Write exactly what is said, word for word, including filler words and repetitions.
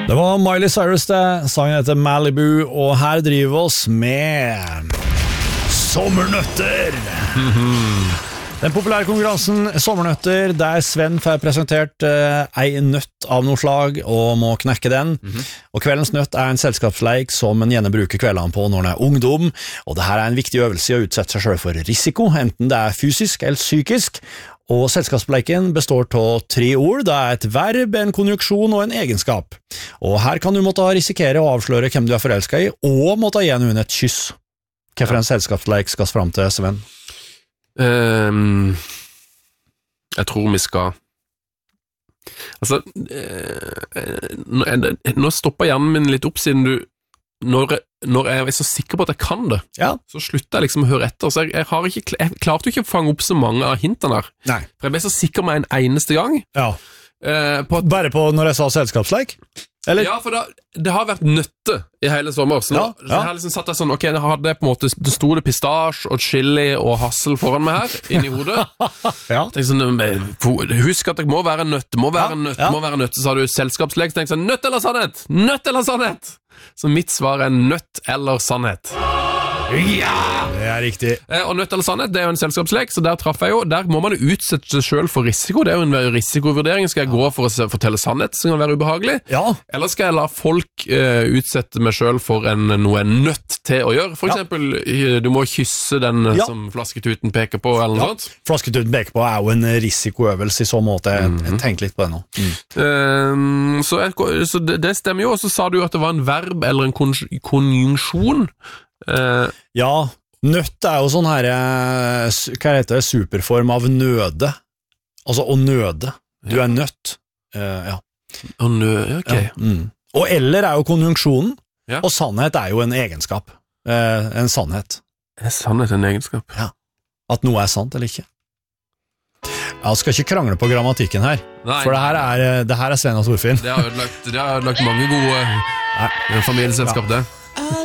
Det var Miley Cyrus det, sangen heter Malibu, og her driver oss med sommernøtter. Den populære konkurransen Sommernøtter, der Sven får presentert eh, ei nøtt av noe slag og må knekke den. Mm-hmm. Og kveldens nøtt er en selskapsleik som en gjerne bruker kveldene på når en er ungdom, og det her er en viktig øvelse i å utsette seg selv for risiko, enten det er fysisk eller psykisk. Og selskapsleiken består av tre ord, det er et verb, en konjunksjon og en egenskap. Og her kan du måtte risikere å avsløre hvem du er forelsket i, og måtte gi noen et kyss. Hva for en selskapsleik skal fram til, Sven? Um, jeg tror vi skal Altså uh, nå, nå stopper hjernen min litt opp siden du når, når jeg er så sikker på at jeg kan det, ja. Så slutter jeg liksom å høre etter. Så jeg, jeg, har ikke, jeg klarte jo ikke å fange opp så mange av hintene der. Nei. For jeg ble så sikker med en eneste gang. Ja. Uh, på at, Bare på når jeg sa selskapsleik? Eller? Ja, for da, det har vært nøtte i hele sommer. Så, nå, ja, ja. så jeg har liksom satt det sånn, ok, jeg hadde på en måte, det sto det pistasje og chili og hassel foran meg her, inni hodet. Ja. Tenkte sånn, husk at det må være nøtt, det må være ja, nøtt, ja. må være nøtt. Så sa du selskapslek, så tenkte jeg sånn, nøtt eller sannhet? Nøtt eller sannhet? Så mitt svar er nøtt eller sannhet. Ja, det er riktig. Eh, og nøtt eller sannhet, det er jo en selskapslek, så der traff jeg jo. Der må man jo utsette seg selv for risiko. Det er jo en risikovurdering. Skal jeg gå for å fortelle sannhet, som kan være ubehagelig? Ja. Eller skal jeg la folk eh, utsette meg selv for en, noe jeg er nødt til å gjøre? For ja. eksempel, du må kysse den ja. som flasketuten peker på, eller noe ja. sånt. Flasketuten peker på er jo en risikoøvelse i så måte. Jeg, mm-hmm. jeg tenker litt på det nå. Mm. Um, så jeg, så det, det stemmer jo, og så sa du at det var en verb eller en kon- konjunksjon. Uh, ja, nøtt er jo sånn her, hva heter det, superform av nøde. Altså å nøde. Du er nødt. Uh, ja. Å nøde, ok. Ja. Mm. Og eller er jo konjunksjonen, ja. og sannhet er jo en egenskap. Uh, en sannhet. Er sannhet en egenskap? Ja. At noe er sant eller ikke. Jeg skal ikke krangle på grammatikken her, nei, for det her er, det her er Sven og Torfinn. Det har ødelagt, det har ødelagt mange gode familieselskap, ja. det.